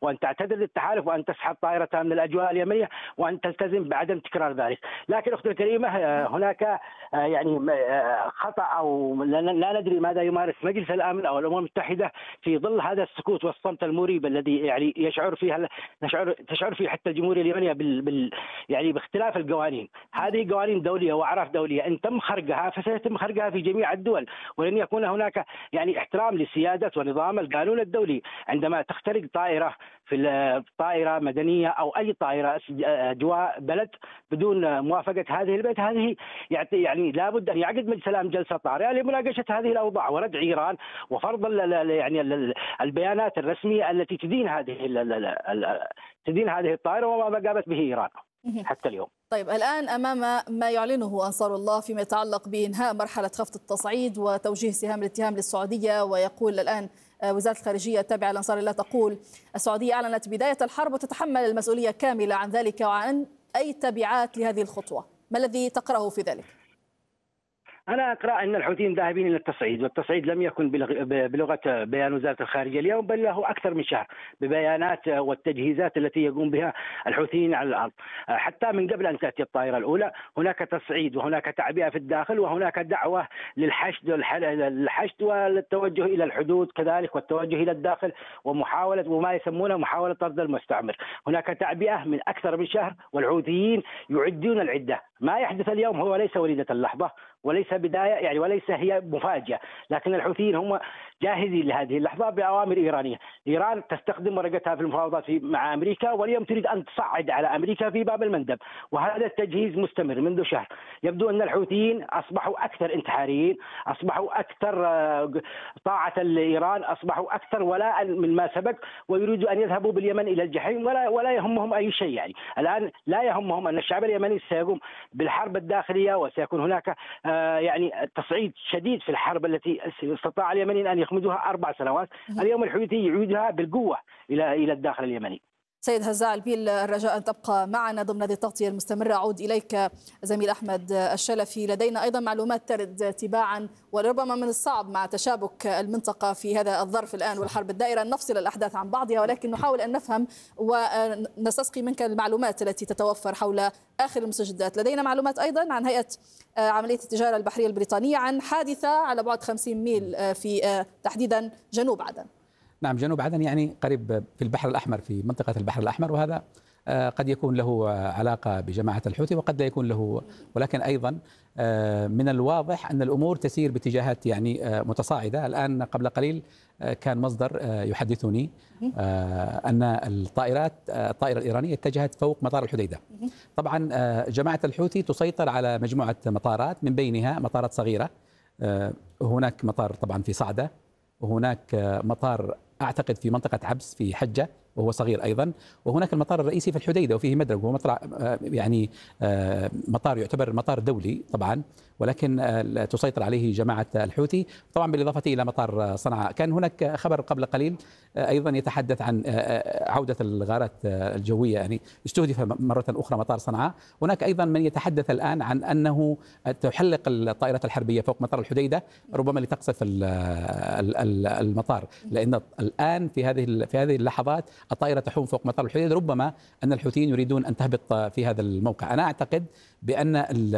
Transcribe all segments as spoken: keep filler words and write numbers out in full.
وأن تعتذر للتحالف وأن تسحب طائرتها من الأجواء اليمنية وأن تلتزم بعدم تكرار ذلك. لكن أختي الكريمة هناك يعني خطأ أو لا ندري ماذا يمارس مجلس الأمن أو الأمم المتحدة في ظل هذا السكوت والصمت المريب الذي يعني يشعر فيه تشعر تشعر فيه حتى الجمهورية اليمنية بال, بال يعني باختلاف القوانين. هذه قوانين دولية وأعراف دولية، إن تم خرقها فسيتم خرقها في جميع الدول، ولن يكون هناك يعني احترام لسيادة ونظام القانون الدولي. عندما تخترق طائرة في طائرة مدنية أو أي طائرة جواء بلد بدون موافقة هذه البيت، هذه يعني لابد أن يعقد مجلس الأمن جلسة طارئة لمناقشة هذه الأوضاع ورد إيران وفرض يعني البيانات الرسمية التي تدين هذه تدين هذه الطائرة وما قامت به إيران حتى اليوم. طيب، الآن أمام ما يعلنه أنصار الله فيما يتعلق بإنهاء مرحلة خفض التصعيد وتوجيه سهام الاتهام للسعودية، ويقول الآن وزارة الخارجية التابعة لأنصار الله تقول السعودية أعلنت بداية الحرب وتتحمل المسؤولية كاملة عن ذلك وعن أي تبعات لهذه الخطوة. ما الذي تقرأه في ذلك؟ أنا أقرأ أن الحوثيين ذاهبين إلى التصعيد، والتصعيد لم يكن بلغة بيان وزارة الخارجية اليوم، بل له أكثر من شهر ببيانات والتجهيزات التي يقوم بها الحوثيين على الأرض. حتى من قبل أن تأتي الطائرة الأولى هناك تصعيد وهناك تعبئة في الداخل وهناك دعوة للحشد والحشد والتوجه إلى الحدود كذلك والتوجه إلى الداخل ومحاولة وما يسمونه محاولة طرد المستعمر. هناك تعبئة من أكثر من شهر والحوثيين يعدون العدة. ما يحدث اليوم هو ليس وليدة اللحظة وليس بداية يعني وليس هي مفاجأة، لكن الحوثيين هم جاهزين لهذه اللحظة بأوامر إيرانية. إيران تستخدم ورقتها في المفاوضات مع أمريكا، واليوم تريد أن تصعد على أمريكا في باب المندب، وهذا التجهيز مستمر منذ شهر. يبدو أن الحوثيين أصبحوا أكثر انتحاريين، أصبحوا أكثر طاعة لإيران، أصبحوا أكثر ولاء من ما سبق، ويريدوا أن يذهبوا باليمن إلى الجحيم ولا ولا يهمهم أي شيء. يعني الآن لا يهمهم أن الشعب اليمني سيقوم بالحرب الداخلية وسيكون هناك يعني تصعيد شديد في الحرب التي استطاع اليمنيين أن يخمدوها أربع سنوات. اليوم الحوثي يعيدها بالقوة إلى إلى الداخل اليمني. سيد هزاع البيل، الرجاء أن تبقى معنا ضمن هذه التغطية المستمرة. أعود إليك زميل أحمد الشلفي. لدينا أيضا معلومات ترد تباعا، ولربما من الصعب مع تشابك المنطقة في هذا الظرف الآن والحرب الدائرة أن نفصل الأحداث عن بعضها، ولكن نحاول أن نفهم ونستسقي منك المعلومات التي تتوفر حول آخر المستجدات. لدينا معلومات أيضا عن هيئة عملية التجارة البحرية البريطانية عن حادثة على بعد خمسين ميل في تحديدا جنوب عدن. نعم، جنوب عدن يعني قريب في البحر الأحمر، في منطقة البحر الأحمر، وهذا قد يكون له علاقة بجماعة الحوثي وقد لا يكون له، ولكن أيضا من الواضح أن الأمور تسير باتجاهات يعني متصاعدة. الآن قبل قليل كان مصدر يحدثني أن الطائرات الطائرة الإيرانية اتجهت فوق مطار الحديدة. طبعا جماعة الحوثي تسيطر على مجموعة مطارات، من بينها مطارات صغيرة. هناك مطار طبعا في صعدة، وهناك مطار أعتقد في منطقة عبس في حجة وهو صغير أيضا، وهناك المطار الرئيسي في الحديدة وفيه مدرج، وهو مطار يعني مطار يعتبر مطار دولي طبعا، ولكن تسيطر عليه جماعة الحوثي، طبعا بالإضافة إلى مطار صنعاء. كان هناك خبر قبل قليل أيضا يتحدث عن عودة الغارات الجوية، يعني استهدف مرة أخرى مطار صنعاء. هناك أيضا من يتحدث الآن عن أنه تحلق الطائرات الحربية فوق مطار الحديدة ربما لتقصف المطار، لأن الآن في هذه في هذه اللحظات الطائرة تحوم فوق مطار الحديدة. ربما أن الحوثيين يريدون أن تهبط في هذا الموقع. أنا أعتقد بأن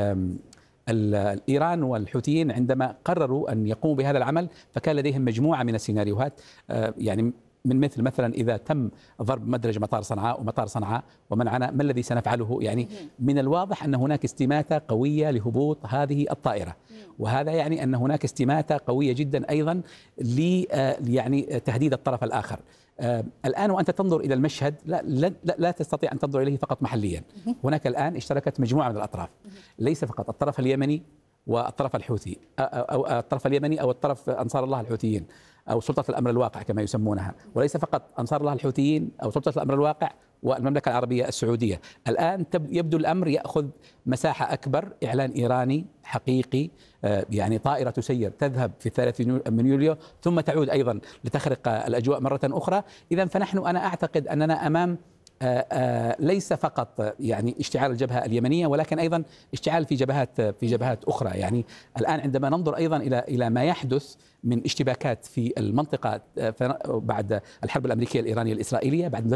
الإيران والحوثيين عندما قرروا أن يقوموا بهذا العمل فكان لديهم مجموعة من السيناريوهات، يعني من مثل مثلا إذا تم ضرب مدرج مطار صنعاء ومطار صنعاء ومنعنا، ما الذي سنفعله؟ يعني من الواضح أن هناك استماتة قوية لهبوط هذه الطائرة، وهذا يعني أن هناك استماتة قوية جدا أيضا ل يعني تهديد الطرف الآخر. الآن وأنت تنظر إلى المشهد لا, لا, لا تستطيع أن تنظر إليه فقط محليا. هناك الآن اشتركت مجموعة من الأطراف، ليس فقط الطرف اليمني والطرف الحوثي أو الطرف اليمني أو الطرف أنصار الله الحوثيين أو سلطة الأمر الواقع كما يسمونها، وليس فقط أنصار الله الحوثيين أو سلطة الأمر الواقع والمملكة العربية السعودية. الآن يبدو الأمر يأخذ مساحة أكبر، إعلان إيراني حقيقي، يعني طائرة تسير تذهب في الثالث من يوليو ثم تعود أيضا لتخرق الأجواء مرة أخرى. إذا فنحن أنا أعتقد أننا أمام آآ آآ ليس فقط يعني اشتعال الجبهة اليمنية، ولكن أيضا اشتعال في جبهات في جبهات أخرى. يعني الآن عندما ننظر أيضا إلى إلى ما يحدث من اشتباكات في المنطقة بعد الحرب الأمريكية الإيرانية الإسرائيلية، بعد